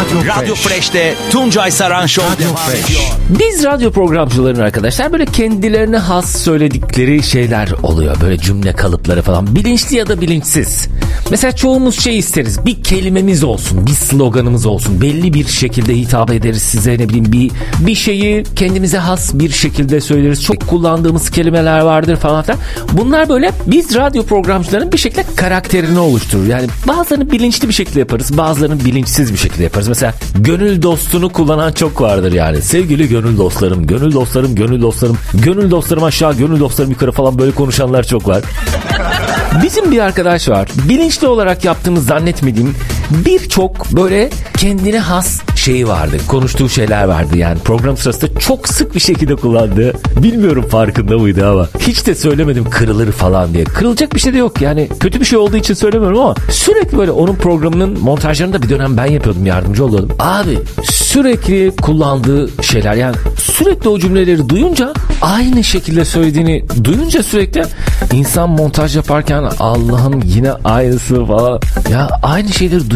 Radyo Fresh'te Tuncay Saran Show devam ediyor. Biz radyo programcıların arkadaşlar böyle kendilerine has söyledikleri şeyler oluyor. Böyle cümle kalıpları falan. Bilinçli ya da bilinçsiz. Mesela çoğumuz şey isteriz. Bir kelimemiz olsun, bir sloganımız olsun. Belli bir şekilde hitap ederiz size, ne bileyim bir şeyi kendimize has bir şekilde söyleriz. Çok kullandığımız kelimeler vardır falan filan. Bunlar böyle biz radyo programcıların bir şekilde karakterini oluşturur. Yani bazılarını bilinçli bir şekilde yaparız, bazılarını bilinçsiz bir şekilde yaparız. Mesela gönül dostunu kullanan çok vardır yani. Sevgili gönül dostlarım, gönül dostlarım, gönül dostlarım, gönül dostlarım aşağı, gönül dostlarım yukarı falan böyle konuşanlar çok var. Bizim bir arkadaş var. Bilinçli olarak yaptığını zannetmediğim birçok böyle kendine has şeyi vardı. Konuştuğu şeyler vardı yani program sırasında çok sık bir şekilde kullandığı. Bilmiyorum farkında mıydı ama. Hiç de söylemedim kırılır falan diye. Kırılacak bir şey de yok yani. Kötü bir şey olduğu için söylemiyorum ama sürekli böyle onun programının montajlarında bir dönem ben yapıyordum, yardımcı oluyordum. Abi sürekli kullandığı şeyler yani sürekli o cümleleri duyunca, aynı şekilde söylediğini duyunca sürekli insan montaj yaparken Allah'ım yine aynısı falan. Ya aynı şeyleri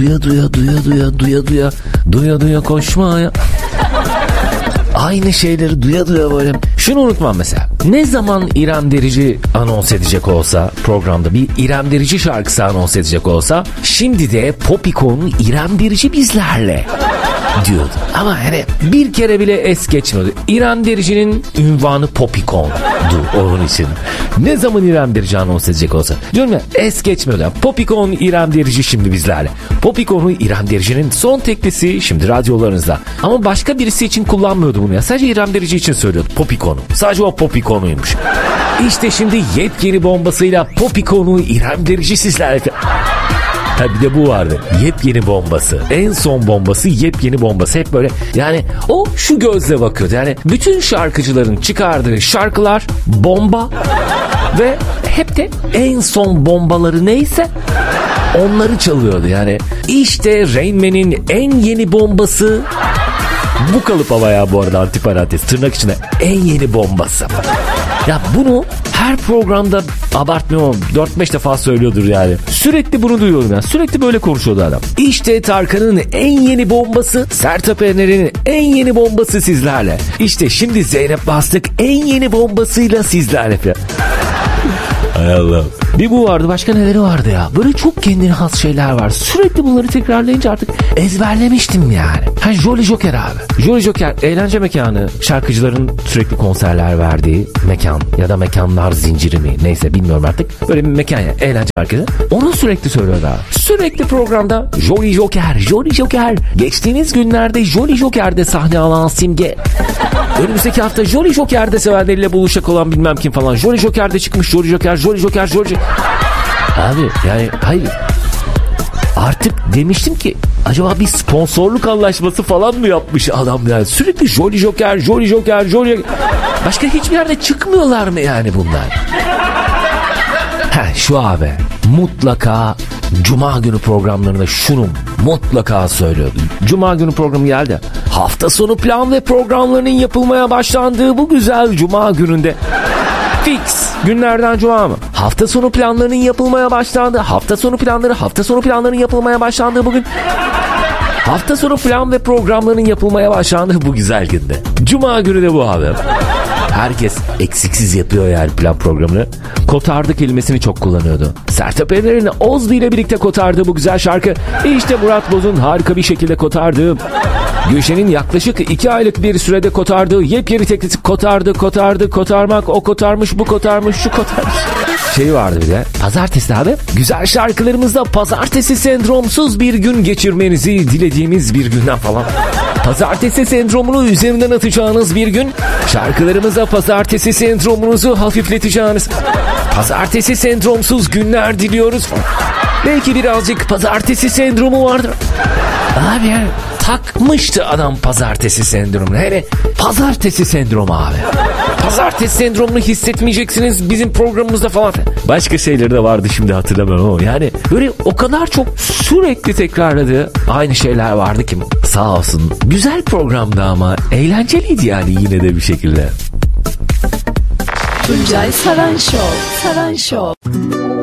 duya koşma ya. Aynı şeyleri duya böyle. Şunu unutmam mesela. Ne zaman İrem Derici anons edecek olsa programda, bir İrem Derici şarkısı anons edecek olsa, şimdi de Popiko'nun İrem Derici bizlerle diyordu. Ama hani bir kere bile es geçmiyordu. İrem Derici'nin ünvanı Popikon'du onun için. Ne zaman İrem Derici anons edecek olsa. Diyorum ya, es geçmiyordu. Popikon İrem Derici şimdi bizlerle. Popikon'u İrem Derici'nin son teklisi şimdi radyolarınızda. Ama başka birisi için kullanmıyordu bunu ya. Sadece İrem Derici için söylüyordu Popikon'u. Sadece o Popikon'uymuş. İşte şimdi yepyeni bombasıyla Popikon'u İrem Derici sizlerle. Ha bir de bu vardı. Yepyeni bombası. En son bombası, yepyeni bombası. Hep böyle yani o şu gözle bakıyordu. Yani bütün şarkıcıların çıkardığı şarkılar bomba ve hep de en son bombaları neyse onları çalıyordu. Yani işte Rain Man'in en yeni bombası bu kalıp havaya, bu arada antiparantez tırnak içinde, en yeni bombası. Ya bunu her programda abartmıyorum 4-5 defa söylüyordur yani. Sürekli bunu duyuyorum ya. Sürekli böyle konuşuyordu adam. İşte Tarkan'ın en yeni bombası, Sertab Erener'in en yeni bombası sizlerle. İşte şimdi Zeynep Bastık en yeni bombasıyla sizlerle. Hay Allah. Bir bu vardı, başka neleri vardı ya. Böyle çok kendine has şeyler var. Sürekli bunları tekrarlayınca artık ezberlemiştim yani. Ha, Jolly Joker abi. Jolly Joker eğlence mekanı, şarkıcıların sürekli konserler verdiği mekan ya da mekanlar zinciri mi neyse bilmiyorum artık. Böyle bir mekan ya, eğlence merkezi. Onu sürekli söylüyordu abi. Sürekli programda Jolly Joker, Jolly Joker. Geçtiğimiz günlerde Jolly Joker'de sahne alan Simge. Önümüzdeki hafta Jolly Joker'de sevenleriyle buluşacak olan bilmem kim falan. Jolly Joker'de çıkmış, Jolly Joker, Jolly Joker, Jolly Joker. Abi yani hayır. Artık demiştim ki acaba bir sponsorluk anlaşması falan mı yapmış adam yani. Sürekli Jolly Joker, Jolly Joker, Jolly Joker. Başka hiçbir yerde çıkmıyorlar mı yani bunlar? Şu abi mutlaka Cuma günü programlarında şunu mutlaka söylüyordu. Cuma günü programı geldi. Hafta sonu plan ve programlarının yapılmaya başlandığı bu güzel Cuma gününde. Fix. Günlerden Cuma mı? Hafta sonu planlarının yapılmaya başlandığı, hafta sonu planlarının yapılmaya başlandığı bugün. Hafta sonu plan ve programlarının yapılmaya başlandığı bu güzel günde. Cuma günü de bu abi. Herkes eksiksiz yapıyor yani plan programını. Kotardı kelimesini çok kullanıyordu. Sertab Erener'in Ozbi ile birlikte kotardığı bu güzel şarkı. İşte Murat Boz'un harika bir şekilde kotardığı, Gülşen'in yaklaşık 2 aylık bir sürede kotardığı yepyeni teklifi kotarmak, o kotarmış, bu kotarmış, şu kotarmış. Şey vardı bir de. Pazartesi abi. Güzel şarkılarımızda pazartesi sendromsuz bir gün geçirmenizi dilediğimiz bir günden falan. Pazartesi sendromunu üzerinden atacağınız bir gün. Şarkılarımızda pazartesi sendromunuzu hafifleteceğiniz. Pazartesi sendromsuz günler diliyoruz. Belki birazcık pazartesi sendromu vardır. Abi yani takmıştı adam pazartesi sendromunu. Hele pazartesi sendromu abi. Pazartesi sendromunu hissetmeyeceksiniz bizim programımızda falan. Başka şeyleri de vardı şimdi hatırlamıyorum ama yani böyle o kadar çok sürekli tekrarladığı aynı şeyler vardı ki sağ olsun. Güzel programdı ama eğlenceliydi yani yine de bir şekilde. Tuncay Saran Show.